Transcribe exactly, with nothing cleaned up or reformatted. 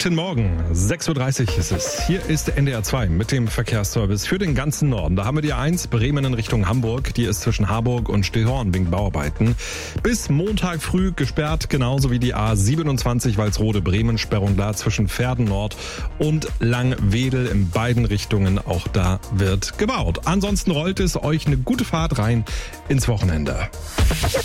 Guten Morgen, sechs Uhr dreißig ist es. Hier ist N D R zwei mit dem Verkehrsservice für den ganzen Norden. Da haben wir die eins, Bremen in Richtung Hamburg. Die ist zwischen Harburg und Stillhorn wegen Bauarbeiten. Bis Montag früh gesperrt, genauso wie die A siebenundzwanzig Walsrode-Bremen. Sperrung da zwischen Verden Nord und Langwedel in beiden Richtungen. Auch da wird gebaut. Ansonsten rollt es euch eine gute Fahrt rein ins Wochenende.